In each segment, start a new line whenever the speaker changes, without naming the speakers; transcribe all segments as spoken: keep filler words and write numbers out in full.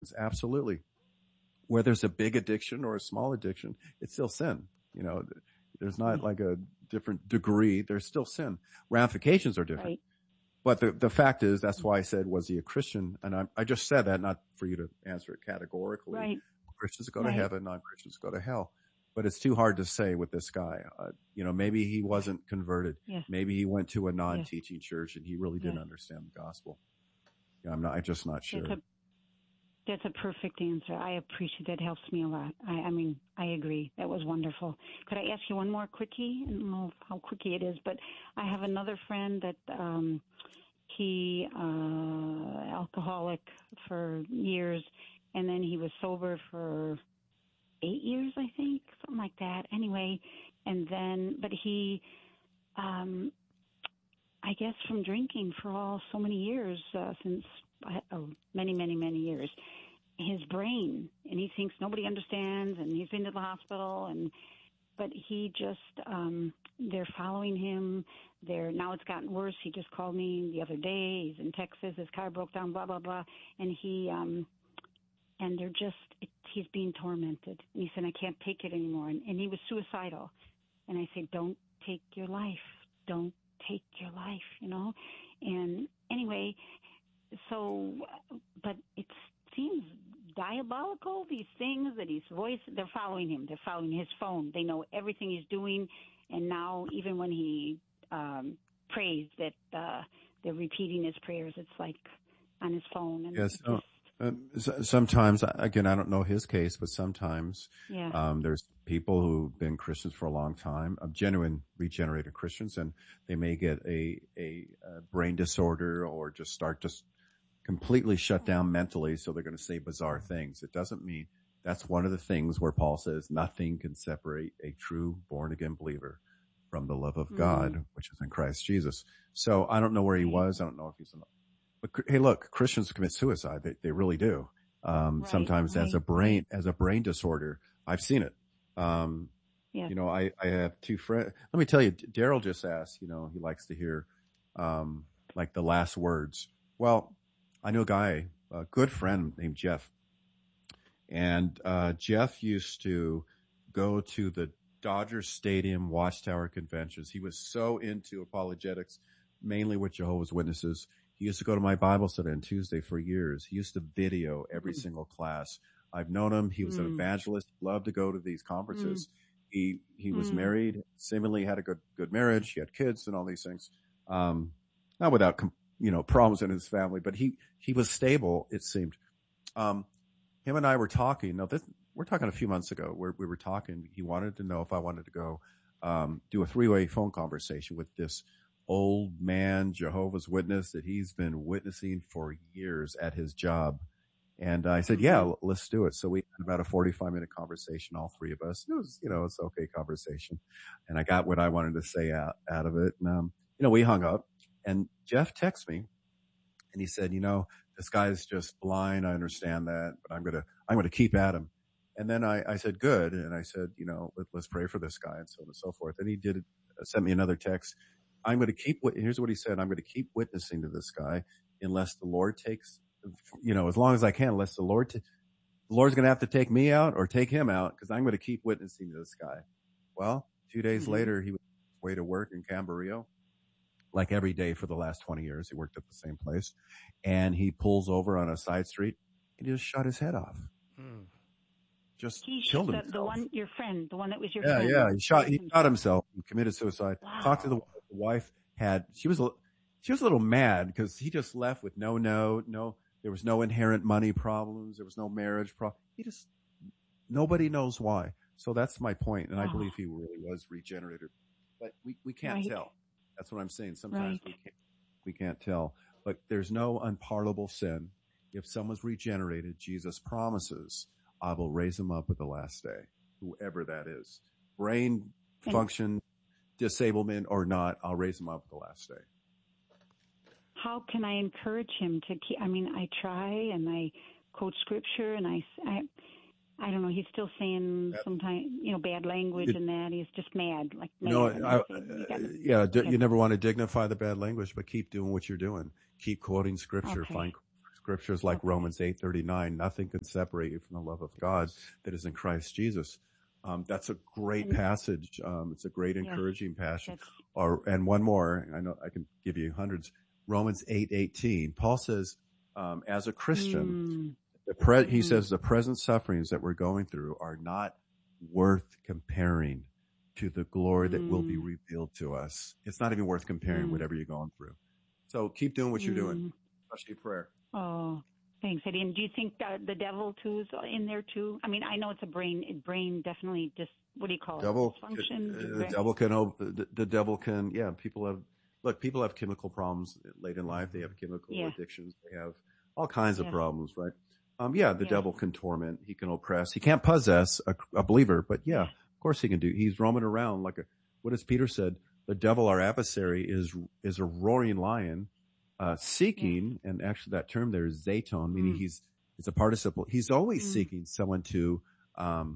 Absolutely. Whether there's a big addiction or a small addiction, it's still sin. You know, there's not like a different degree. There's still sin. Ramifications are different.
Right.
But the, the fact is, that's why I said, was he a Christian? And I, I just said that not for you to answer it categorically.
Right.
Christians go
right.
to heaven, non-Christians go to hell. But it's too hard to say with this guy. Uh, you know, maybe he wasn't converted.
Yes.
Maybe he went to a non-teaching yes. church and he really didn't
yes.
understand the gospel. Yeah, I'm not, I'm just not sure.
That's a, that's a perfect answer. I appreciate that. Helps me a lot. I, I mean, I agree. That was wonderful. Could I ask you one more quickie? I don't know how quickie it is, but I have another friend that, um, he, uh, alcoholic for years, and then he was sober for eight years, I think, something like that. Anyway, and then, but he, um, I guess from drinking for all so many years, uh, since uh, many, many, many years, his brain, and he thinks nobody understands, and he's been to the hospital, and but he just, um, they're following him. They're, now it's gotten worse. He just called me the other day. He's in Texas. His car broke down, blah, blah, blah. And he, um, and they're just, it, he's being tormented. And he said, I can't take it anymore. And, and he was suicidal. And I said, don't take your life. Don't take your life, you know? And anyway, so, but it seems diabolical, these things that his voice, they're following him. They're following his phone. They know everything he's doing. And now even when he um, prays, that uh, they're repeating his prayers. It's like on his phone. And
yes.
just,
Uh, uh, sometimes, again, I don't know his case, but sometimes
yeah.
um, there's people who've been Christians for a long time, uh, genuine regenerated Christians, and they may get a, a, a brain disorder or just start just completely shut down mentally, so they're going to say bizarre things. It doesn't mean that's one of the things where Paul says nothing can separate a true born-again believer from the love of mm-hmm. God, which is in Christ Jesus. So I don't know where he was. I don't know if he's in, but hey, look, Christians commit suicide. They, they really do. Um, right, sometimes right. as a brain, as a brain disorder. I've seen it. Um, yeah. you know, I, I have two friends. Let me tell you, Daryl just asked, you know, he likes to hear, um, like the last words. Well, I know a guy, a good friend named Jeff. And, uh, Jeff used to go to the Dodger Stadium Watchtower conventions. He was so into apologetics, mainly with Jehovah's Witnesses. He used to go to my Bible study on Tuesday for years. He used to video every mm. single class. I've known him. He was mm. an evangelist. He loved to go to these conferences. Mm. He, he was mm. married, seemingly had a good, good marriage. He had kids and all these things. Um, not without, you know, problems in his family, but he, he was stable, it seemed. Um, him and I were talking. Now this, we're talking a few months ago where we were talking. He wanted to know if I wanted to go, um, do a three-way phone conversation with this old man, Jehovah's Witness that he's been witnessing for years at his job. And I said, yeah, let's do it. So we had about a forty-five minute conversation, all three of us. It was, you know, it's okay conversation. And I got what I wanted to say out, out of it. And, um, you know, we hung up and Jeff texted me and he said, you know, this guy's just blind. I understand that, but I'm going to, I'm going to keep at him. And then I, I said, good. And I said, you know, let, let's pray for this guy and so on and so forth. And he did uh, sent me another text. I'm going to keep, here's what he said. I'm going to keep witnessing to this guy unless the Lord takes, you know, as long as I can, unless the Lord, t- the Lord's going to have to take me out or take him out because I'm going to keep witnessing to this guy. Well, two days mm-hmm. later, he was on his way to work in Camarillo, like every day for the last twenty years. He worked at the same place and he pulls over on a side street and he just shot his head off. Hmm. Just
he
killed
the,
himself.
The one, your friend, the one that was your
yeah,
friend.
Yeah, yeah. He shot, he shot himself and committed suicide.
Wow.
Talked to the, the wife had, she was, she was a little mad because he just left with no note, no, there was no inherent money problems. There was no marriage problem. He just, nobody knows why. So that's my point. And I oh. believe he really was regenerated, but we, we can't
right.
tell. That's what I'm saying. Sometimes
right.
we can't, we can't tell, but there's no unpardonable sin. If someone's regenerated, Jesus promises, I will raise him up at the last day, whoever that is. Brain and function, disablement or not, I'll raise him up at the last day.
How can I encourage him to keep, I mean, I try and I quote scripture and I, I, I don't know, he's still saying sometimes, you know, bad language it, and that. He's just mad, like mad.
No, I,
say, you gotta,
yeah, d- you never want to dignify the bad language, but keep doing what you're doing. Keep quoting scripture,
okay.
find Scriptures like
Okay.
Romans eight thirty-nine, nothing can separate you from the love of God that is in Christ Jesus. Um, that's a great
And
passage. Um, it's a great
yes,
encouraging passage.
that's
Or, and one more, I know I can give you hundreds. Romans eight eighteen. Paul says, um, as a Christian,
mm,
the pre- he
mm,
says the present sufferings that we're going through are not worth comparing to the glory that will be
mm,
revealed to us. It's not even worth comparing
mm,
whatever you're going through. So keep doing what you're doing,
mm.
especially prayer.
Oh, thanks, Eddie. And do you think that the devil too is in there too? I mean, I know it's a brain, brain definitely just, what do you call it?
Devil,
Dysfunction?
uh, the
Brain-
devil can, op- the, the devil can, yeah, people have, look, people have chemical problems late in life. They have chemical
Yeah.
addictions. They have all kinds of
Yes.
problems, right? Um, yeah, the
Yes.
devil can torment. He can oppress. He can't possess a, a believer, but yeah,
Yeah.
of course he can do. He's roaming around like a, what has Peter said? The devil, our adversary, is, is a roaring lion, uh, seeking, and actually that term there is zaton, meaning
Mm.
he's, it's a participle. He's always
Mm.
seeking someone to, um,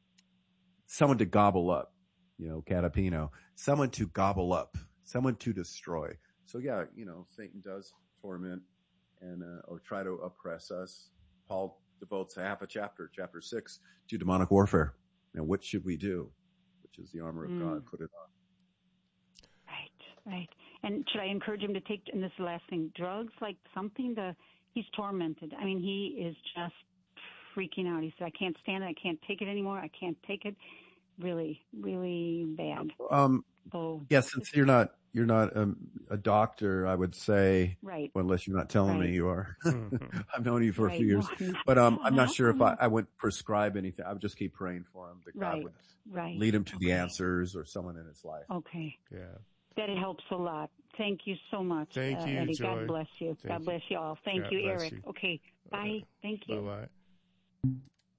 someone to gobble up, you know, catapino, someone to gobble up, someone to destroy. So yeah, you know, Satan does torment and, uh, or try to oppress us. Paul devotes half a chapter, chapter six, to demonic warfare. Now, what should we do? Which is the armor of
Mm.
God. Put it on.
Right, right. And should I encourage him to take, and this is the last thing, drugs, like something to, he's tormented. I mean, he is just freaking out. He said, I can't stand it. I can't take it anymore. I can't take it. Really, really bad.
Um,
So,
yeah, since you're not, you're not um, a doctor, I would say,
right.
well, unless you're not telling
Right.
me you are.
Mhm.
I've known you for a
Right.
few years,
No, I'm not.
but um, I'm not sure if I,
No.
I wouldn't prescribe anything. I would just keep praying for him that God
Right,
would
right.
lead him to the
Okay.
answers or someone in his life.
Okay.
Yeah.
That helps a lot. Thank you so much,
Thank
uh,
you,
Eddie.
Joy.
God bless you.
Thank
God
you.
bless you all. Thank
God
you,
bless
Eric.
you.
Okay. Bye.
Bye-bye.
Thank you.
Bye-bye.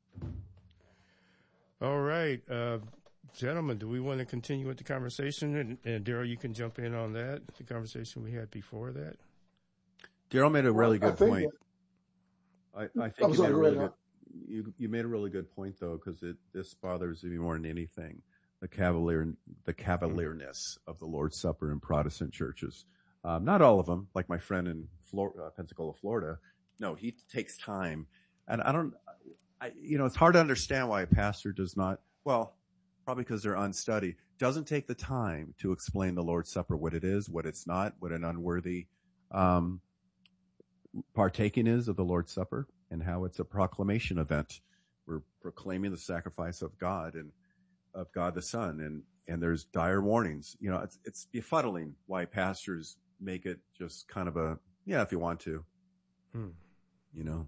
All right. Uh, gentlemen, do we want to continue with the conversation? And, and Daryl, you can jump in on that, the conversation we had before that.
Daryl made a really
Well, I
good
think
point. I, I think
I'm
you
sorry,
made a
go
really
ahead.
good, you, you made a really good point though, because it, this bothers me more than anything. The cavalier, the cavalierness of the Lord's Supper in Protestant churches. Um, not all of them, like my friend in Florida, uh, Pensacola, Florida. No, he takes time. And I don't, I, you know, it's hard to understand why a pastor does not, well, probably because they're unstudied, doesn't take the time to explain the Lord's Supper, what it is, what it's not, what an unworthy, um, partaking is of the Lord's Supper, and how it's a proclamation event. We're proclaiming the sacrifice of God and of God the Son, and and there's dire warnings. You know, it's it's befuddling why pastors make it just kind of a, yeah, if you want to,
Hmm.
you know.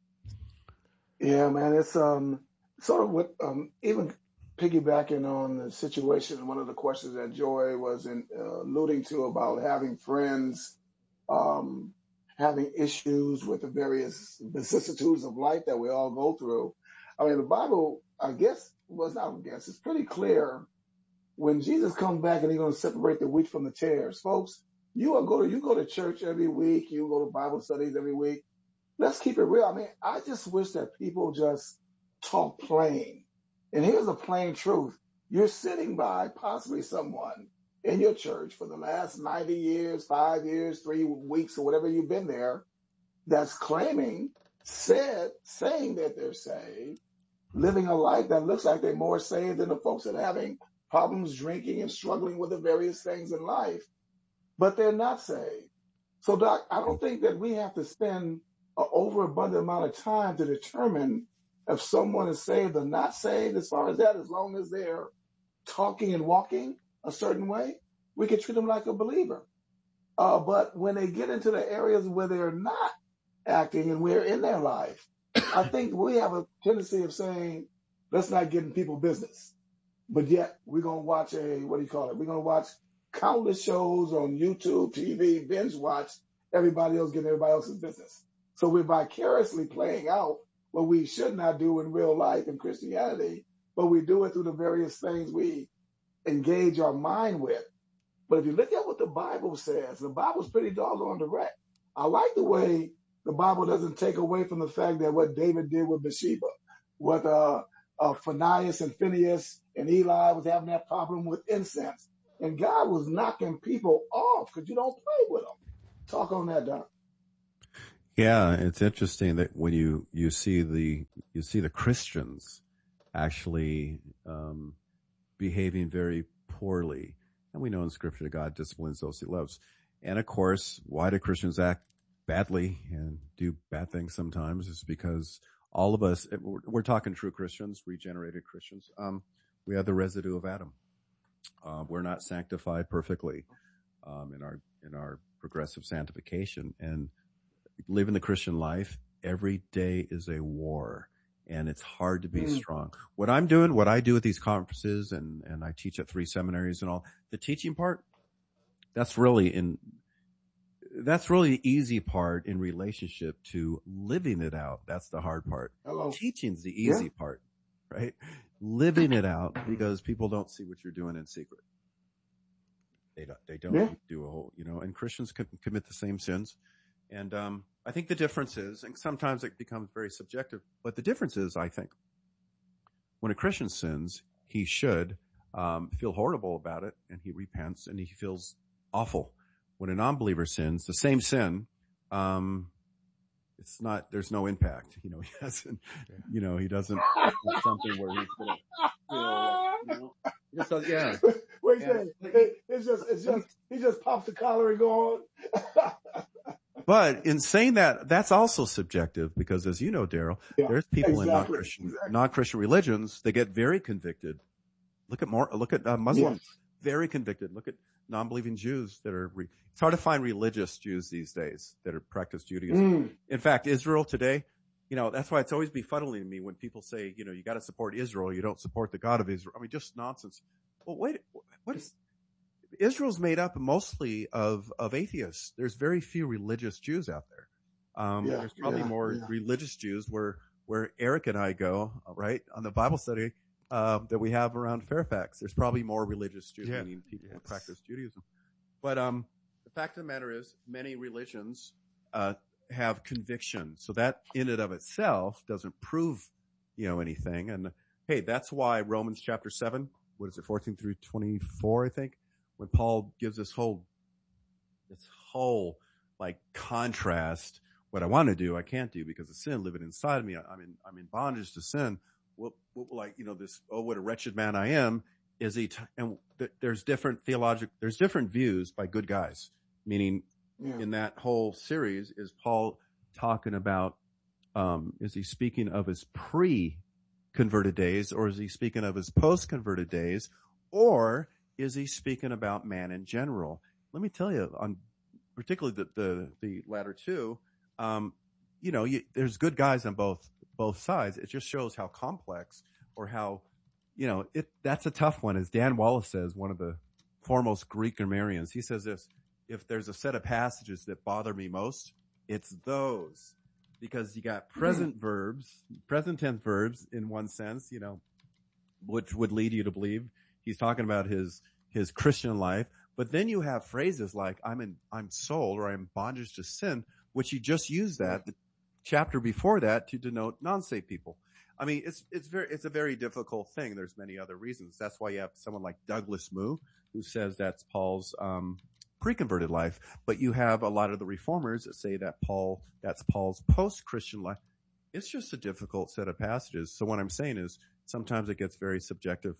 Yeah, man, it's um sort of what um even piggybacking on the situation. One of the questions that Joy was in, uh, alluding to about having friends, um, having issues with the various vicissitudes of life that we all go through. I mean, the Bible, I guess, was not I guess, it's pretty clear when Jesus comes back and he's going to separate the wheat from the tares, folks. You are go to you go to church every week, you go to Bible studies every week. Let's keep it real. I mean, I just wish that people just talk plain. And here's the plain truth. You're sitting by possibly someone in your church for the last ninety years, five years, three weeks, or whatever you've been there, that's claiming, said, saying that they're saved, living a life that looks like they're more saved than the folks that are having problems drinking and struggling with the various things in life, but they're not saved. So, Doc, I don't think that we have to spend an overabundant amount of time to determine if someone is saved or not saved. As far as that, as long as they're talking and walking a certain way, we can treat them like a believer. Uh, but when they get into the areas where they're not acting and we're in their life, I think we have a tendency of saying, let's not get in people's business. But yet we're going to watch a, what do you call it? We're going to watch countless shows on YouTube, T V, binge watch everybody else getting everybody else's business. So we're vicariously playing out what we should not do in real life in Christianity, but we do it through the various things we engage our mind with. But if you look at what the Bible says, the Bible's pretty doggone direct. I like the way the Bible doesn't take away from the fact that what David did with Bathsheba, what uh, uh, Phineas and Phineas and Eli was having that problem with incense. And God was knocking people off because you don't play with them. Talk on that, Doc.
Yeah, it's interesting that when you, you see the you see the Christians actually um, behaving very poorly, and we know in Scripture that God disciplines those He loves. And of course, why do Christians act badly and do bad things sometimes? Is because all of us, we're, we're talking true Christians, regenerated Christians. Um, we have the residue of Adam. Uh, we're not sanctified perfectly um, in our in our progressive sanctification, and living the Christian life every day is a war, and it's hard to be
Mm.
strong. What I'm doing, what I do at these conferences, and and I teach at three seminaries and all, the teaching part, that's really in that's really the easy part in relationship to living it out. That's the hard part.
Hello.
Teaching's the
Yeah.
easy part, right? Living it out, because people don't see what you're doing in secret. They don't, they don't
Yeah.
do a whole, you know, and Christians could commit the same sins. And, um, I think the difference is, and sometimes it becomes very subjective, but the difference is, I think, when a Christian sins, he should, um, feel horrible about it, and he repents and he feels awful. When a non-believer sins, the same sin, um, it's not, there's no impact. You know, he doesn't, you know, he doesn't, it's something where he's going to feel, you know, he just does, yeah.
Wait,
Yeah.
say, it, it's just, it's just, he just pops the collar and go on.
But in saying that, that's also subjective, because as you know, Daryl,
Yeah,
there's people in
exactly,
non-Christian,
exactly.
non-Christian religions that get very convicted. Look at more, look at uh, Muslims,
Yes.
very convicted. Look at non-believing Jews that are, re- it's hard to find religious Jews these days that are practice Judaism.
Mm.
In fact, Israel today, you know, that's why it's always befuddling to me when people say, you know, you got to support Israel, you don't support the God of Israel. I mean, just nonsense. Well, wait, what is, Israel's made up mostly of, of atheists. There's very few religious Jews out there. Um,
Yeah,
there's probably
yeah,
more
yeah.
religious Jews where, where Eric and I go, right, on the Bible study, uh, that we have around Fairfax. There's probably more religious Jews,
Yeah,
meaning people who
yes.
practice Judaism. But, um, the fact of the matter is, many religions, uh, have conviction. So that in and of itself doesn't prove, you know, anything. And hey, that's why Romans chapter seven, what is it, fourteen through twenty-four, I think, when Paul gives this whole, this whole like contrast, what I want to do, I can't do because of sin living inside of me. I'm in, I'm in bondage to sin. Well, like, you know, this, oh, what a wretched man I am is he, t- and th- there's different theological, there's different views by good guys, meaning
Yeah.
in that whole series, is Paul talking about, um, is he speaking of his pre-converted days, or is he speaking of his post-converted days, or is he speaking about man in general? Let me tell you, on particularly the, the, the latter two, um, you know, you, there's good guys on both, both sides. It just shows how complex, or how, you know, it, that's a tough one. As Dan Wallace says, one of the foremost Greek grammarians, he says this: if there's a set of passages that bother me most, it's those. Because you got present mm. verbs, present tense verbs in one sense, you know, which would lead you to believe he's talking about his, his Christian life. But then you have phrases like, I'm in, I'm sold, or I'm in bondage to sin, which he just used that, the chapter before that, to denote non-saved people. I mean, it's, it's very, it's a very difficult thing. There's many other reasons. That's why you have someone like Douglas Moo, who says that's Paul's, um, pre-converted life, but you have a lot of the reformers that say that Paul, that's Paul's post-Christian life. It's just a difficult set of passages. So what I'm saying is sometimes it gets very subjective,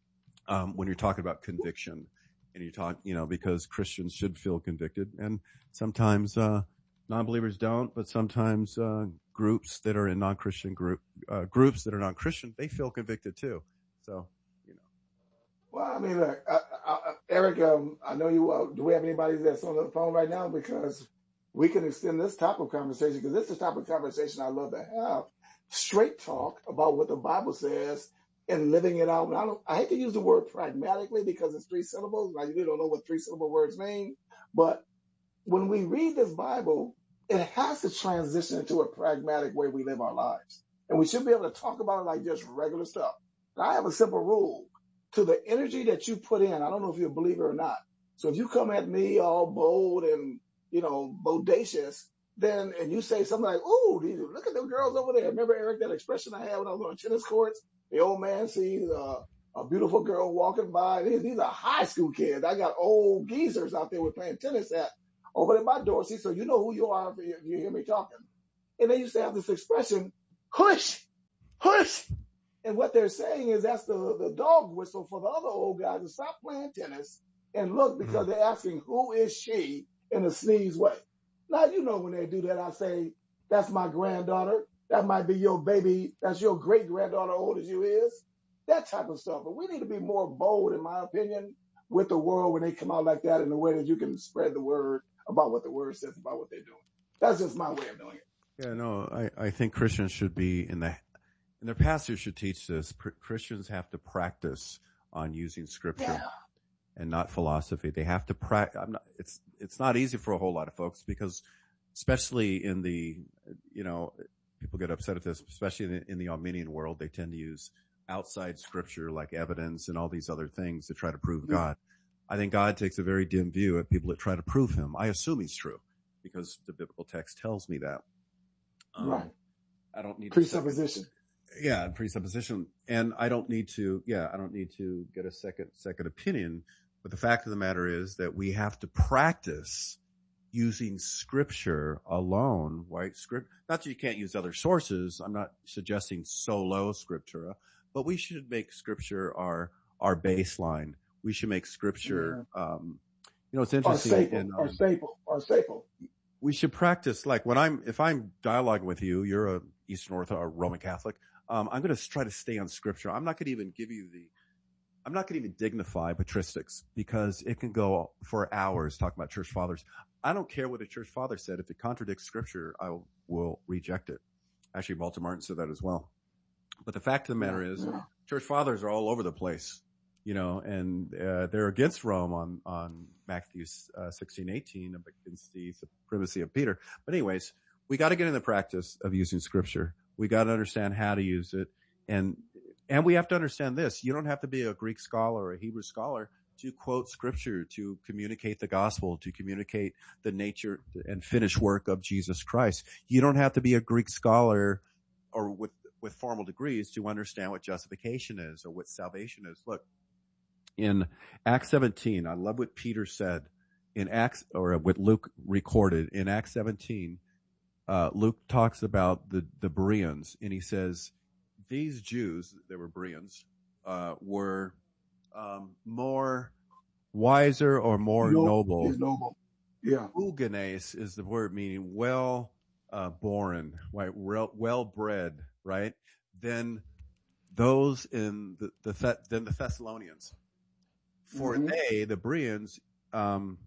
um, when you're talking about conviction, and you talk, you know, because Christians should feel convicted, and sometimes, uh, non-believers don't, but sometimes, uh, groups that are in non-Christian group, uh, groups that are non-Christian, they feel convicted too. So, you know.
Well, I mean, look, I, I, I, Eric, um, I know you, uh, do we have anybody that's on the phone right now? Because we can extend this type of conversation, because this is the type of conversation I love to have. Straight talk about what the Bible says and living it out. And I don't, I hate to use the word pragmatically because it's three syllables. I really don't know what three syllable words mean. But when we read this Bible, it has to transition into a pragmatic way we live our lives. And we should be able to talk about it like just regular stuff. And I have a simple rule. To the energy that you put in, I don't know if you're a believer or not. So if you come at me all bold and, you know, bodacious, then, and you say something like, ooh, these, look at them girls over there. Remember, Eric, that expression I had when I was on tennis courts? The old man sees uh, a beautiful girl walking by. These, these are high school kids. I got old geezers out there with playing tennis at over at my door. See, so you know who you are if you, if you hear me talking. And they used to have this expression, hush, hush. And what they're saying is that's the, the dog whistle for the other old guys to stop playing tennis and look, because they're asking, who is she, in a sneeze way. Now, you know, when they do that, I say, that's my granddaughter. That might be your baby. That's your great granddaughter, old as you is. That type of stuff. But we need to be more bold, in my opinion, with the world when they come out like that, in a way that you can spread the word about what the word says about what they're doing. That's just my way of doing it.
Yeah, no, I, I think Christians should be in the, and their pastors should teach this. Christians have to practice on using scripture
Yeah.
and not philosophy. They have to practice. It's, it's not easy for a whole lot of folks, because especially in the, you know, people get upset at this, especially in the, in the Arminian world, they tend to use outside scripture like evidence and all these other things to try to prove
Mm-hmm.
God. I think God takes a very dim view at people that try to prove him. I assume he's true because the biblical text tells me that. Um,
Right.
I don't need
Presupposition.
To, yeah, presupposition. And I don't need to, yeah, I don't need to get a second, second opinion. But the fact of the matter is that we have to practice using scripture alone, right? Script, not that you can't use other sources. I'm not suggesting solo scriptura, but we should make scripture our, our baseline. We should make scripture,
Yeah.
um, you know, it's
Or
interesting.
staple.
in,
Or
um,
staple. Or staple.
we should practice, like when I'm, if I'm dialoguing with you, you're a Eastern Orthodox or Roman Catholic, um, I'm going to try to stay on scripture. I'm not going to even give you the, I'm not going to even dignify patristics, because it can go for hours talking about church fathers. I don't care what a church father said. If it contradicts scripture, I will reject it. Actually, Walter Martin said that as well. But the fact of the matter is,
Yeah.
church fathers are all over the place, you know, and uh, they're against Rome on, on Matthew uh, sixteen, eighteen, against the supremacy of Peter. But anyways, we got to get in the practice of using scripture. We got to understand how to use it. And, and we have to understand this. You don't have to be a Greek scholar or a Hebrew scholar to quote scripture, to communicate the gospel, to communicate the nature and finished work of Jesus Christ. You don't have to be a Greek scholar or with, with formal degrees to understand what justification is or what salvation is. Look, in Acts seventeen, I love what Peter said in Acts, or what Luke recorded in Acts seventeen. Uh, Luke talks about the, the Bereans, and he says, these Jews, they were Bereans, uh, were, um, more wiser or more
No,
noble.
Is noble. Yeah.
Eugenes is the word meaning well, uh, born, right? Well, well bred, right? Than those in the, the, than the Thessalonians. For
Mhm.
they, the Bereans, um,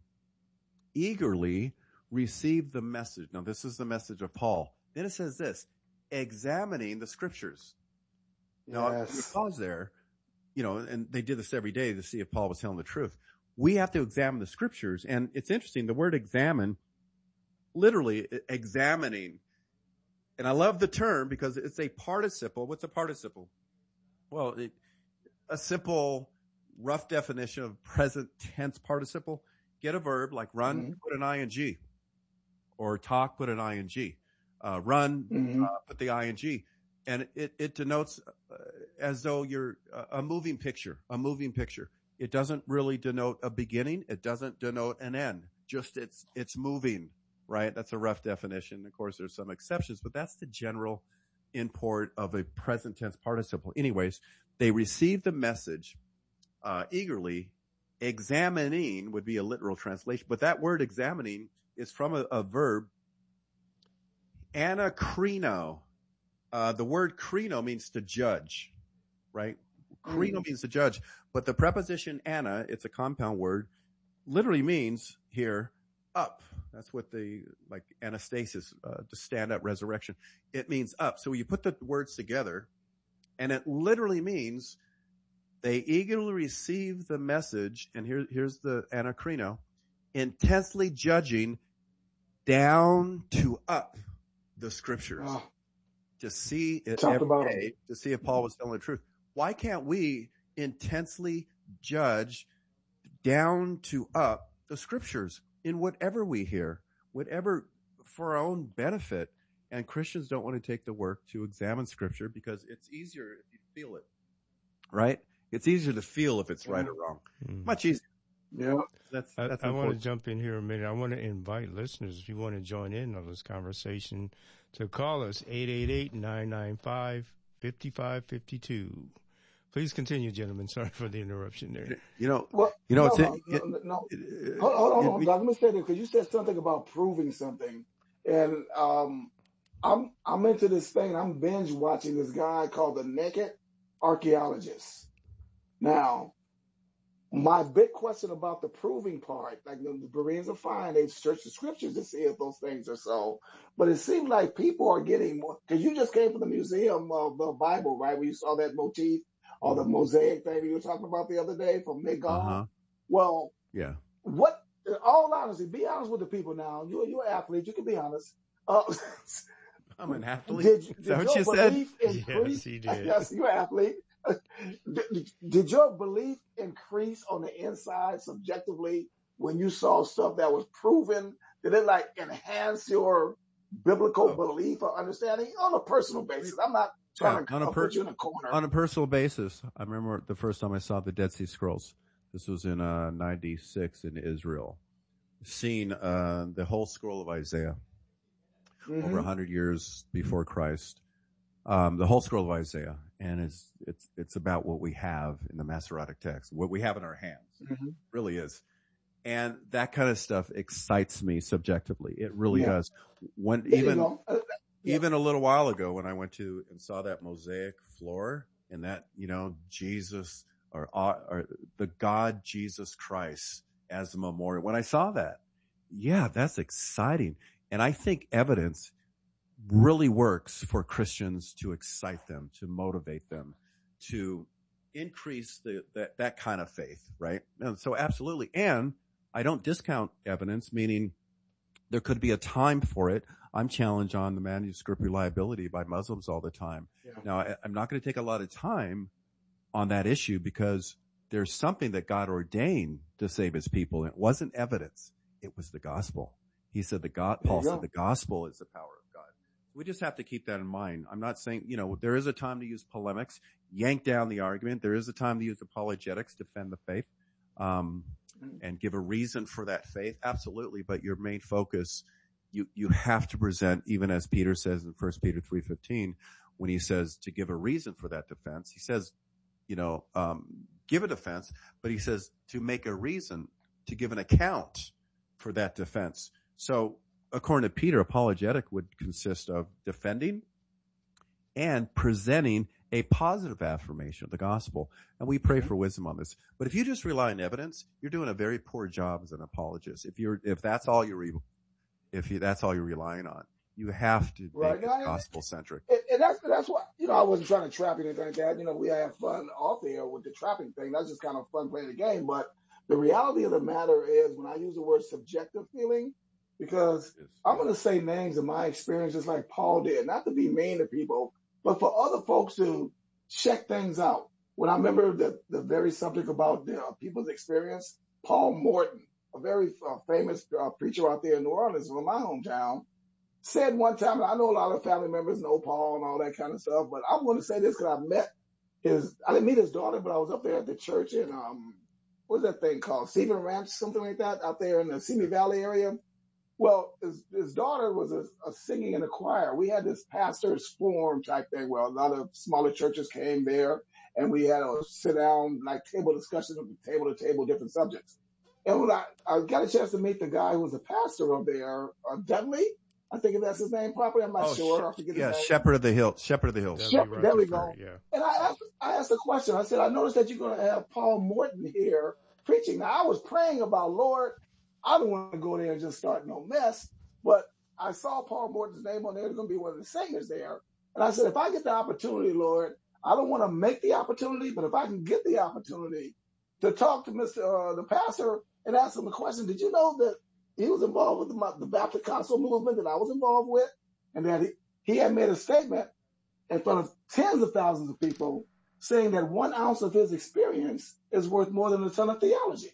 eagerly received the message. Now, this is the message of Paul. Then it says this, examining the scriptures. Now,
Yes.
you pause there, you know, and they did this every day to see if Paul was telling the truth. We have to examine the scriptures. And it's interesting, the word examine, literally examining. And I love the term because it's a participle. What's a participle? Well, it, a simple, rough definition of present tense participle. Get a verb like run,
Mhm.
put an ing, or talk, put an ing. Uh, run,
Mhm.
uh, put the ing. And it, it denotes uh, as though you're uh, a moving picture, a moving picture. It doesn't really denote a beginning. It doesn't denote an end. Just it's, it's moving, right? That's a rough definition. Of course, there's some exceptions, but that's the general import of a present tense participle. Anyways, they received the message uh, eagerly. Examining would be a literal translation, but that word examining is from a, a verb, anakrino. Uh, the word krino means to judge, right? Krino
Mhm.
means to judge, but the preposition ana, it's a compound word, literally means here up. That's what the, like anastasis, uh, to stand up, resurrection. It means up. So you put the words together, and it literally means they eagerly receive the message, and here, here's the anakrino, intensely judging down to up the scriptures.
Ah,
To see it
top to
every
bottom.
day, to see if Paul was telling the truth. Why can't we intensely judge down to up the scriptures in whatever we hear, whatever for our own benefit? And Christians don't want to take the work to examine scripture because it's easier if you feel it, right? It's easier to feel if it's right or wrong.
Mm.
Much easier.
Yeah.
That's,
I,
that's
I want to
important.
jump in here a minute. I want to invite listeners, if you want to join in on this conversation, So call us, eight eight eight, nine nine five, five five five two. Please continue, gentlemen. Sorry for the interruption there.
You know,
Well,
you know,
no,
it's
no,
it,
no, no.
it, it,
Hold, hold on,
it,
hold on.
it,
Doc, let me say this because you said something about proving something, and um, I'm I'm into this thing. I'm binge watching this guy called the Naked Archaeologist. Now, my big question about the proving part, like the, the Bereans are fine, they've searched the scriptures to see if those things are so, but it seems like people are getting more, because you just came from the Museum of the Bible, right, where you saw that motif or the mosaic thing you were talking about the other day from Magog.
uh-huh.
Well,
Yeah.
what, in all honesty, be honest with the people now. You're, you're an athlete, you can be honest. Uh,
I'm an athlete.
did,
Is
did
that what
your
you said?
belief increase?
Yes, he did.
Yes, you're an athlete. Did, did your belief increase on the inside subjectively when you saw stuff that was proven? Did it like enhance your biblical
Oh,
belief or understanding on a personal basis? I'm not
yeah.
trying to
On a
uh,
per,
put you in a corner.
on a personal basis, I remember the first time I saw the Dead Sea Scrolls. This was in uh, ninety-six in Israel. Seeing uh, the whole scroll of Isaiah
Mm-hmm.
over a hundred years before Christ. Um, the whole scroll of Isaiah, and it's it's it's about what we have in the Masoretic text, what we have in our hands.
Mm-hmm.
It really is, and that kind of stuff excites me subjectively. It really
Yeah.
does. When
There you
even
go. Uh, yeah.
even a little while ago, when I went to and saw that mosaic floor and that, you know, Jesus or or the God Jesus Christ as the memorial. When I saw that, yeah, that's exciting, and I think evidence really works for Christians to excite them, to motivate them, to increase the, that, that kind of faith, right? And so absolutely. And I don't discount evidence, meaning there could be a time for it. I'm challenged on the manuscript reliability by Muslims all the time.
Yeah.
Now, I, I'm not going to take a lot of time on that issue because there's something that God ordained to save his people. And it wasn't evidence. It was the gospel. He said the God,
There
Paul
you
said
go.
the gospel is the power of God. We just have to keep that in mind. I'm not saying, you know, there is a time to use polemics, yank down the argument. There is a time to use apologetics, defend the faith, um, and give a reason for that faith. Absolutely. But your main focus, you, you have to present, even as Peter says in First Peter three fifteen, when he says to give a reason for that defense, he says, you know, um, give a defense, but he says to make a reason, to give an account for that defense. So, according to Peter, apologetic would consist of defending and presenting a positive affirmation of the gospel. And we pray for wisdom on this. But if you just rely on evidence, you're doing a very poor job as an apologist. If you're, if that's all you're, re- if you, that's all you're relying on, you have to
Right.
make it
Now,
gospel centric.
and, and that's that's why, you know, I wasn't trying to trap you or anything like that. You know, we have fun off there with the trapping thing. That's just kind of fun playing the game. But the reality of the matter is, when I use the word subjective feeling, because I'm going to say names in my experience, just like Paul did, not to be mean to people, but for other folks to check things out. When I remember the, the very subject about the, uh, people's experience, Paul Morton, a very uh, famous uh, preacher out there in New Orleans, from my hometown, said one time, and I know a lot of family members know Paul and all that kind of stuff, but I'm going to say this because I met his, I didn't meet his daughter, but I was up there at the church in, um, what's that thing called? Stephen Ranch, something like that, out there in the Simi Valley area. Well, his, his daughter was a, a singing in a choir. We had this pastor's forum type thing where a lot of smaller churches came there, and we had a sit down, like table discussion of table to table, different subjects. And when I, I got a chance to meet the guy who was a pastor over there, uh, Dudley, I think if that's his name properly, I'm not
Oh,
sure.
she-
I forget his
yeah,
name.
Shepherd of the Hills, Shepherd of the Hills.
Dudley
Shep- there we
Rutherford,
go.
yeah.
And I asked, I asked a question. I said, I noticed that you're going to have Paul Morton here preaching. Now, I was praying about, Lord, I don't want to go there and just start no mess. But I saw Paul Morton's name on there. He's going to be one of the singers there. And I said, if I get the opportunity, Lord, I don't want to make the opportunity, but if I can get the opportunity to talk to Mister Uh, the pastor and ask him a question, did you know that he was involved with the, the Baptist Council movement that I was involved with? And that he, he had made a statement in front of tens of thousands of people saying that one ounce of his experience is worth more than a ton of theology.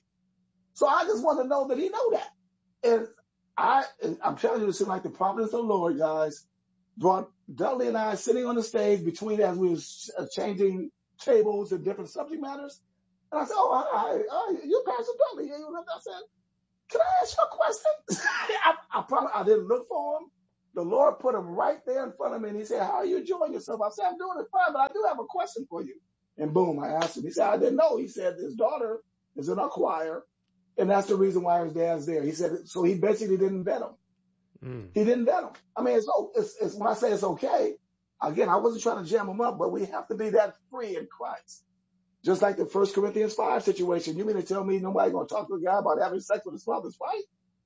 So I just want to know that he know that. And I, I'm telling you, it seemed like the providence of the Lord, guys, brought Dudley and I sitting on the stage between as we was changing tables and different subject matters. And I said, oh, hi, hi, you're Pastor Dudley. I said, can I ask you a question? I, I probably, I didn't look for him, the Lord put him right there in front of me, and he said, how are you enjoying yourself? I said, I'm doing it fine, but I do have a question for you. And boom, I asked him. He said, I didn't know. He said, his daughter is in our choir, and that's the reason why his dad's there. He said, so he basically didn't vet him. Mm. He didn't vet him. I mean, it's, it's, it's when I say it's okay, again, I wasn't trying to jam him up, but we have to be that free in Christ. Just like the First Corinthians five situation. You mean to tell me nobody going to talk to a guy about having sex with his father's wife?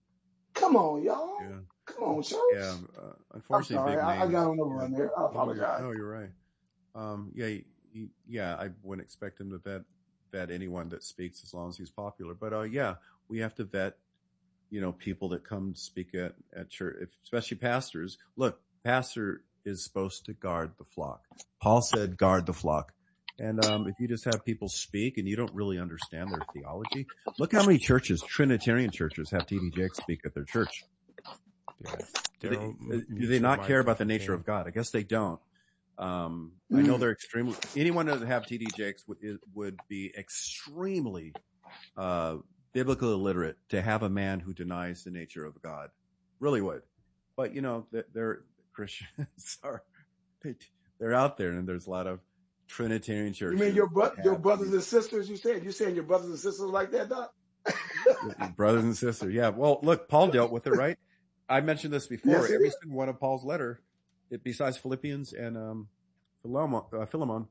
Come on, y'all. Yeah. Come on, church.
Yeah, uh, unfortunately,
I'm sorry,
big
I,
names.
I got on the run there. I apologize.
No, you're right. Um, yeah, he, he, yeah, I wouldn't expect him to vet, vet anyone that speaks as long as he's popular. But uh, yeah, we have to vet, you know, people that come to speak at, at church, especially pastors. Look, pastor is supposed to guard the flock. Paul said, guard the flock. And um, if you just have people speak and you don't really understand their theology, look how many churches, Trinitarian churches, have T D Jakes speak at their church. Yeah. Do they, do they not care about the nature of God? I guess they don't. Um, mm. I know they're extremely, anyone that have T D Jakes would, would be extremely uh, biblically illiterate to have a man who denies the nature of God. Really would. But, you know, they're Christians are, they're out there, and there's a lot of Trinitarian churches.
You mean your bro- your brothers and sisters? You said you saying your brothers and sisters like that, Doc?
Brothers and sisters, yeah. Well, look, Paul dealt with it, right? I mentioned this before.
Yes,
Every single one of Paul's letter, it, besides Philippians and um, Philemon, uh, Philemon,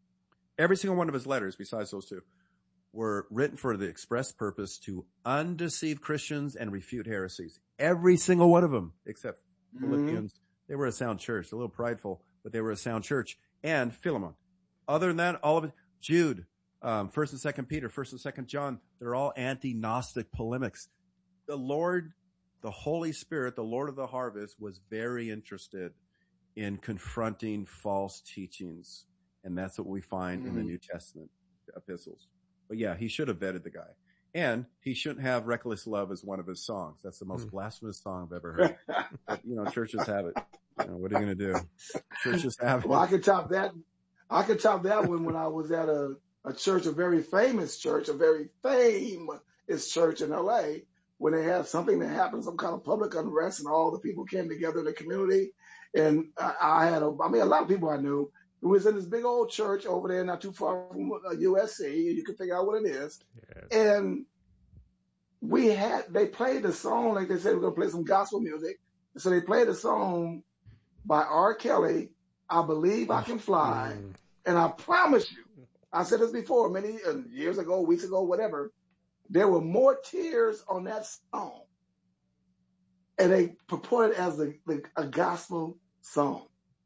every single one of his letters, besides those two, were written for the express purpose to undeceive Christians and refute heresies. Every single one of them, except Philippians, mm-hmm. They were a sound church, a little prideful, but they were a sound church. And Philemon. Other than that, all of it, Jude, um, First and Second Peter, First and Second John, they're all anti-Gnostic polemics. The Lord, the Holy Spirit, the Lord of the harvest, was very interested in confronting false teachings, and that's what we find mm-hmm. in the New Testament epistles. But yeah, he should have vetted the guy, and he shouldn't have "Reckless Love" as one of his songs. That's the most mm-hmm. blasphemous song I've ever heard. But, you know, churches have it. You know, what are you going to do? Churches have it.
Well, I can top that. I could top that one when I was at a, a church, a very famous church, a very famous church in L A, when they had something that happened, some kind of public unrest, and all the people came together in the community. And I, I had, a, I mean, a lot of people I knew. It was in this big old church over there, not too far from U S C. You can figure out what it is. Yes. And we had, they played the song, like they said, we're going to play some gospel music. So they played a song by R. Kelly, I Believe I Can Fly. Mm. And I promise you, I said this before, many uh, years ago, weeks ago, whatever, there were more tears on that song. And they purported as a, a gospel song.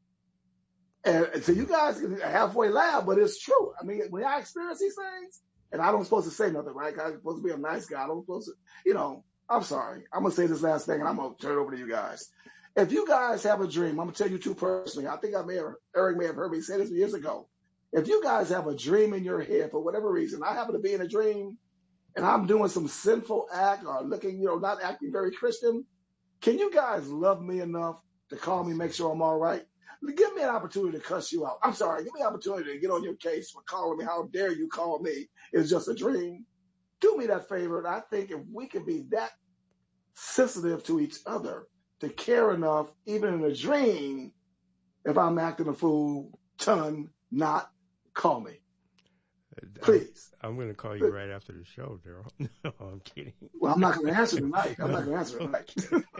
And so you guys can halfway laugh, but it's true. I mean, when I experience these things, and I don't supposed to say nothing, right? I'm supposed to be a nice guy. I'm supposed to, you know, I'm sorry. I'm going to say this last thing, and I'm going to turn it over to you guys. If you guys have a dream, I'm going to tell you two personally. I think I may have, Eric may have heard me say this years ago. If you guys have a dream in your head for whatever reason, I happen to be in a dream and I'm doing some sinful act or looking, you know, not acting very Christian, can you guys love me enough to call me, make sure I'm all right? Give me an opportunity to cuss you out. I'm sorry. Give me an opportunity to get on your case for calling me. How dare you call me? It's just a dream. Do me that favor. And I think if we can be that sensitive to each other, to care enough, even in a dream, if I'm acting a fool, ton, not, call me. Please.
I'm, I'm going to call you right after the show, Daryl. No, I'm kidding.
Well, I'm not going to answer tonight. I'm not going to answer tonight.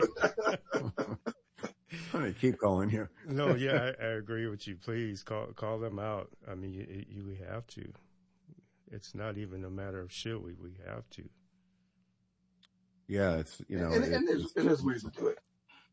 I'm going to keep calling you.
No, yeah, I, I agree with you. Please call call them out. I mean, you, you, we have to. It's not even a matter of should we. We have to.
Yeah, it's, you know.
And,
it,
and, there's, and there's ways to do it.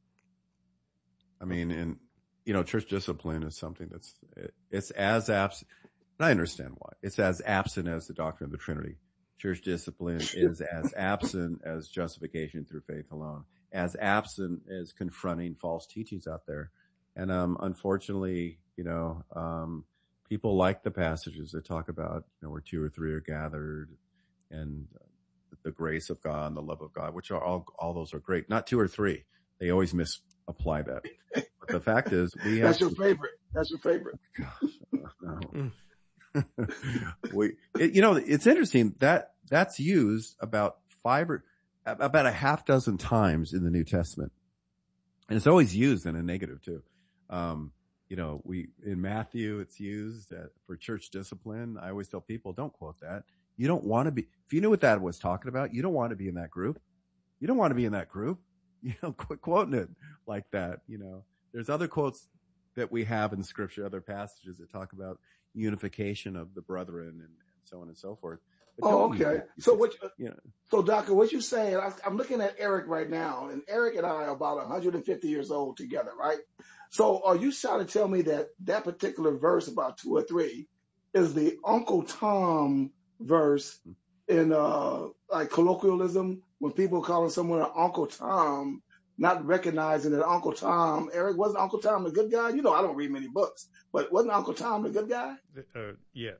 I mean, and, you know, church discipline is something that's, it, it's as absent, and I understand why. It's as absent as the doctrine of the Trinity. Church discipline is as absent as justification through faith alone, as absent as confronting false teachings out there. And, um, unfortunately, you know, um, people like the passages that talk about, you know, where two or three are gathered and the grace of God and the love of God, which are all, all those are great. Not two or three. They always misapply that. But the fact is, we have.
That's your to, favorite. That's your favorite.
Gosh, no. we, it, you know, it's interesting that that's used about five or about a half dozen times in the New Testament. And it's always used in a negative too. Um, you know, we, in Matthew, it's used uh, for church discipline. I always tell people, don't quote that. You don't want to be, if you knew what that was talking about, you don't want to be in that group. You don't want to be in that group. You know, quit quoting it like that. You know, there's other quotes that we have in scripture, other passages that talk about unification of the brethren and, and so on and so forth. But
Oh, okay. So what?
you know,
So, Doctor, what you're saying? I, I'm looking at Eric right now, and Eric and I are about one hundred fifty years old together, right? So, are you trying to tell me that that particular verse about two or three is the Uncle Tom verse in uh, like colloquialism when people calling someone an Uncle Tom, not recognizing that Uncle Tom, Eric, wasn't Uncle Tom the good guy? You know, I don't read many books, but wasn't Uncle Tom the good guy?
Uh, yes.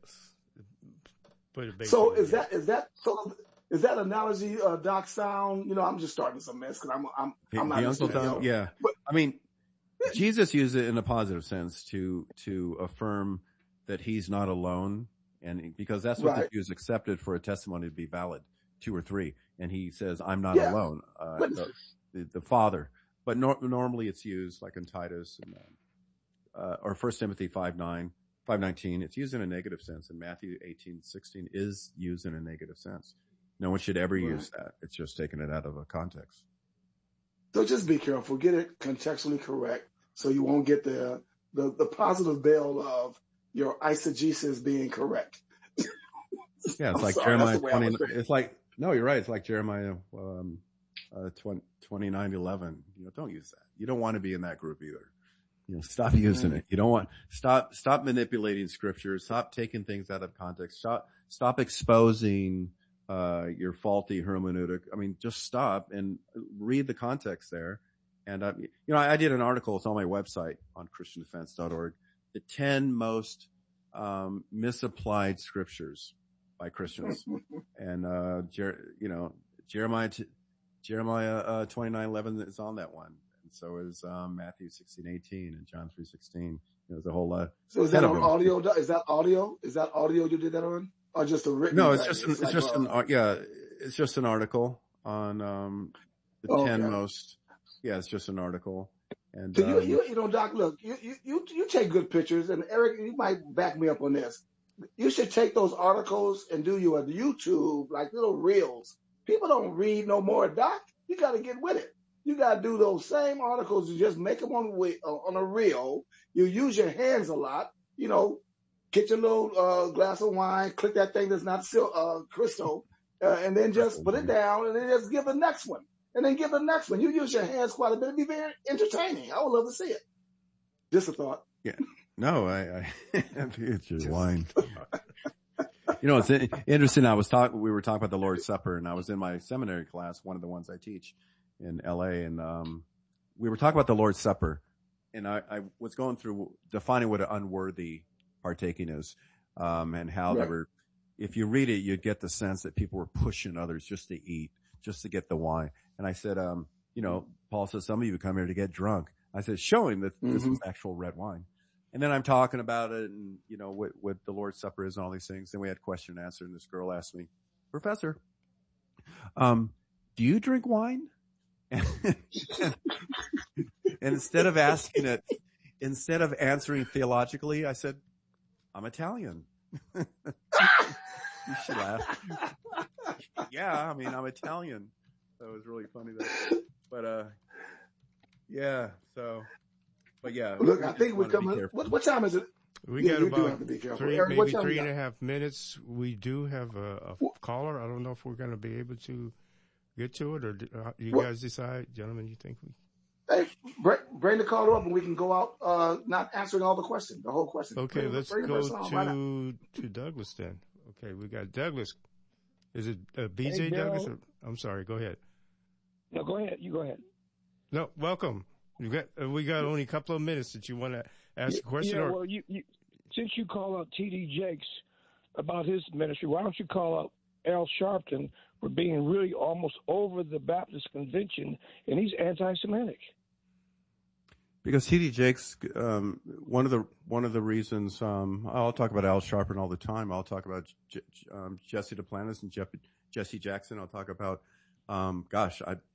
Put it
So
basically,
is
yes.
that is that so? Is that analogy, uh, Doc, sound? You know, I'm just starting some mess because I'm I'm I'm
the
not
Uncle
listening, you
Tom,
know.
yeah.
But
I mean, Jesus used it in a positive sense to to affirm that he's not alone, and because that's what the
right,
Jews accepted for a testimony to be valid, two or three. And he says, "I'm not
yeah.
alone." Uh,
But
the, the, the Father, but nor- normally it's used like in Titus and uh, or First Timothy five nine. five nineteen, it's used in a negative sense, and Matthew eighteen sixteen is used in a negative sense. No one should ever
right.
use that. It's just taking it out of a context.
So just be careful. Get it contextually correct, so you won't get the the, the positive bill of your eisegesis being correct.
Yeah, it's
I'm
like
sorry, that's
Jeremiah
the way I
twenty.
was saying.
It's like, no, you're right. It's like Jeremiah um, uh, twenty-nine eleven. You know, don't use that. You don't want to be in that group either. You know, stop using
Mm.
it. You don't want, stop, stop manipulating scripture. Stop taking things out of context. Stop, stop exposing, uh, your faulty hermeneutic. I mean, just stop and read the context there. And, uh, you know, I, I did an article. It's on my website on christian defense dot org. The ten most, um, misapplied scriptures by Christians. And, uh, Jer- you know, Jeremiah, t- Jeremiah, uh, twenty-nine eleven is on that one. So is um, Matthew sixteen eighteen and John three sixteen. There's a whole lot.
So is
ten
that
of
on
them.
audio? Doc? Is that audio? Is that audio you did that on, or just a written
No, it's
thing?
just an,
It's
it's
like
just
uh,
an ar- yeah, it's just an article on um, the
oh,
ten
okay.
most. Yeah, it's just an article. And
So you
um,
you you know, Doc, look, you you you you take good pictures, and Eric, you might back me up on this. You should take those articles and do you a YouTube, like little reels. People don't read no more, Doc. You got to get with it. You got to do those same articles. You just make them on wi- uh, on a reel. You use your hands a lot. You know, get your little uh, glass of wine, click that thing that's not sil- uh, crystal, uh, and then just put it down, and then just give the next one, and then give the next one. You use your hands quite a bit. It'd be very entertaining. I would love to see it. Just a thought.
yeah, no, I, I it's your wine. You know, it's interesting. I was talking, we were talking about the Lord's Supper, and I was in my seminary class, one of the ones I teach in L A, and um, we were talking about the Lord's Supper, and I, I was going through defining what an unworthy partaking is, um, and how they
Right.
were, if you read it, you'd get the sense that people were pushing others just to eat, just to get the wine. And I said, um, you know, Paul says, some of you come here to get drunk. I said, showing that this
hmm
was actual red wine. And then I'm talking about it and, you know, what, what the Lord's Supper is and all these things. Then we had question and answer, and this girl asked me, Professor, um, do you drink wine? And, and instead of asking it, instead of answering theologically, I said, I'm Italian. She laughed. Yeah, I mean, I'm Italian. So it was really funny that, but, uh, yeah, so, but yeah.
Look,
we
I
just
think we're
want to be
coming.
careful.
What, what time is it?
We
Yeah,
got
you do
about
have to be careful.
three,
Eric, what
maybe
time
three
you
and
got?
a half minutes. We do have a, a caller. I don't know if we're going to be able to get to it, or do, uh, you
What?
guys decide, gentlemen. You think we?
Hey, bring, bring the caller up, and we can go out uh, not answering all the questions, the whole question.
Okay,
Bring,
let's
bring the
go
person on right now.
to to Douglas then. Okay, we got Douglas. Is it uh, B J
Hey,
Douglas?
Bill.
Or, I'm sorry. Go ahead.
No, go ahead. You go ahead.
No, welcome. You got. Uh, we got only a couple of minutes that you want to ask a question.
Yeah,
or
well, you, you since you call out T D Jakes about his ministry, why don't you call out Al Sharpton for being really almost over the Baptist convention, and he's anti-Semitic?
Because T D Jakes, um, one of the one of the reasons, um, I'll talk about Al Sharpton all the time. I'll talk about J- um, Jesse Duplantis and Jeff, Jesse Jackson. I'll talk about, um, gosh, I,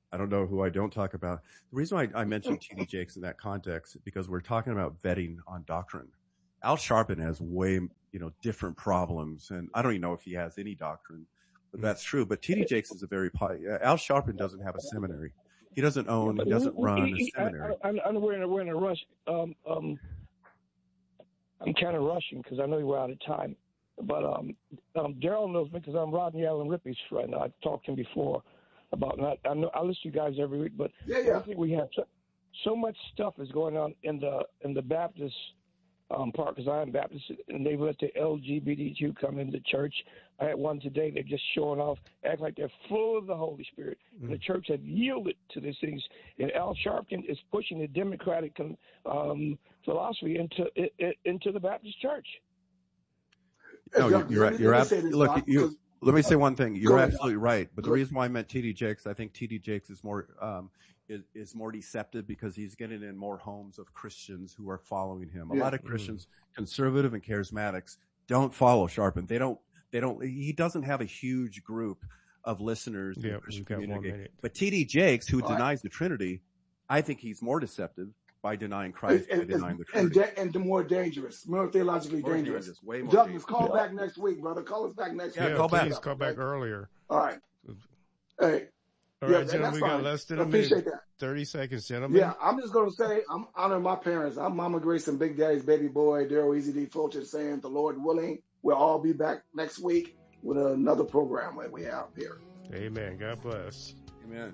I don't know who I don't talk about. The reason why I mentioned T D Jakes in that context is because we're talking about vetting on doctrine. Al Sharpton has way, you know, different problems, and I don't even know if he has any doctrine, but that's true. But T D Jakes is a very, Al Sharpton doesn't have a seminary. He doesn't own, he doesn't run a seminary.
I, I, I, we're, in a, we're in a rush. Um, um, I'm kind of rushing because I know we're out of time. But um, um, Daryl knows me because I'm Rodney Allen Rippey's friend. I've talked to him before about that. I know I listen to you guys every week, but
yeah, yeah.
I think we have so, so much stuff is going on in the in the Baptist um, part because I am Baptist, and they've let the L G B T Q come into church. I had one today. They're just showing off, act like they're full of the Holy Spirit. Mm. And the church have yielded to these things. And Al Sharpton is pushing the democratic um, philosophy into into the Baptist church.
No, you're, you're right. You're absolutely. Look, you, let me say one thing. You're absolutely right. But the reason why I meant T D Jakes, I think T D Jakes is more um, is, is more deceptive because he's getting in more homes of Christians who are following him. A yeah. lot of Christians, mm. conservative and charismatics, don't follow Sharpton. They don't. They don't. He doesn't have a huge group of listeners in
yeah,
the Christian community. But T D Jakes, who All denies right. the Trinity, I think he's more deceptive by denying Christ, and, by denying the Trinity.
And, and, and more dangerous, more theologically more dangerous. dangerous. Way more Douglas, dangerous. Call back next week, brother. Call us back next
yeah,
week.
Yeah,
call
please
back.
call back earlier.
All right. Hey.
All
yeah,
right, gentlemen, we got
fine.
less than
I
a minute.
Appreciate that.
thirty seconds, gentlemen.
Yeah, I'm just going to say I'm honoring my parents. I'm Mama Grace and Big Daddy's baby boy, Daryl Easy D. Fulcher, saying, the Lord willing, we'll all be back next week with another program that we have here.
Amen. God bless.
Amen.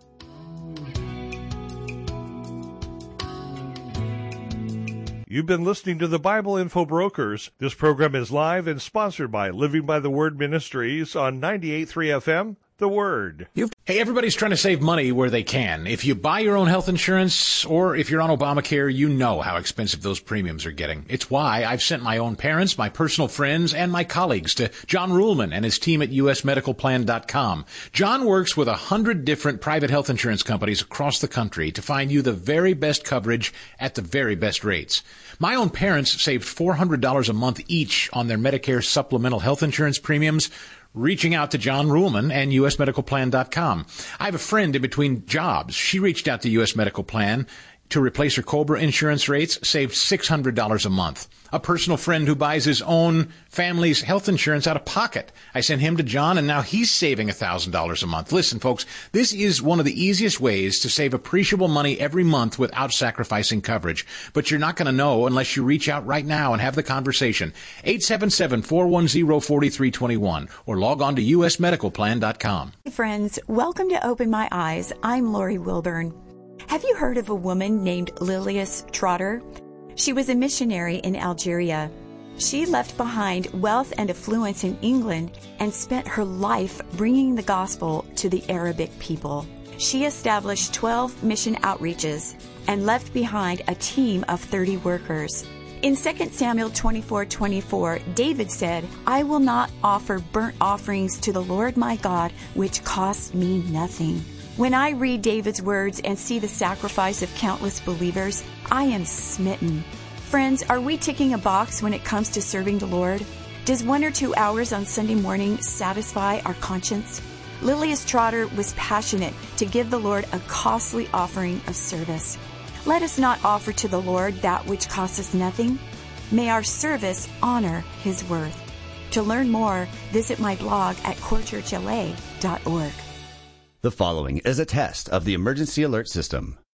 You've been listening to the Bible Info Brokers. This program is live and sponsored by Living by the Word Ministries on ninety-eight point three F M, The Word.
You've- hey, everybody's trying to save money where they can. If you buy your own health insurance or if you're on Obamacare, you know how expensive those premiums are getting. It's why I've sent my own parents, my personal friends, and my colleagues to John Ruhlman and his team at U S medical plan dot com. John works with a hundred different private health insurance companies across the country to find you the very best coverage at the very best rates. My own parents saved four hundred dollars a month each on their Medicare supplemental health insurance premiums, reaching out to John Ruhlman and U S medical plan dot com. I have a friend in between jobs. She reached out to U S Medical Plan to replace her COBRA insurance rates, saved six hundred dollars a month. A personal friend who buys his own family's health insurance out of pocket. I sent him to John, and now he's saving one thousand dollars a month. Listen, folks, this is one of the easiest ways to save appreciable money every month without sacrificing coverage. But you're not going to know unless you reach out right now and have the conversation. eight seven seven, four one zero, four three two one or log on to U S medical plan dot com.
Hey friends, welcome to Open My Eyes. I'm Lori Wilburn. Have you heard of a woman named Lilias Trotter? She was a missionary in Algeria. She left behind wealth and affluence in England and spent her life bringing the gospel to the Arabic people. She established twelve mission outreaches and left behind a team of thirty workers. In Second Samuel twenty-four twenty-four, David said, I will not offer burnt offerings to the Lord my God, which cost me nothing. When I read David's words and see the sacrifice of countless believers, I am smitten. Friends, are we ticking a box when it comes to serving the Lord? Does one or two hours on Sunday morning satisfy our conscience? Lilias Trotter was passionate to give the Lord a costly offering of service. Let us not offer to the Lord that which costs us nothing. May our service honor His worth. To learn more, visit my blog at core church l a dot org.
The following is a test of the emergency alert system.